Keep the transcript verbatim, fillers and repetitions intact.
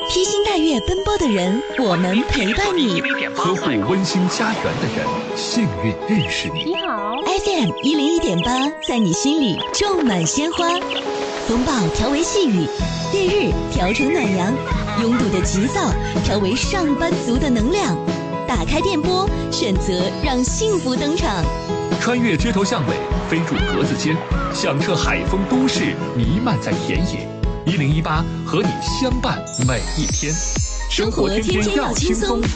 披星戴月奔波的人，我们陪伴你； 呵护温馨家园的人，幸运认识你。 你好 F M 一零一点八，在你心里种满鲜花。风暴调为细雨，烈日调成暖阳，拥堵的急躁调为上班族的能量。打开电波，选择让幸福登场。 穿越街头巷尾，飞入格子间，响彻海风都市，弥漫在田野。一零一八和你相伴每一天， 生活天天要轻松。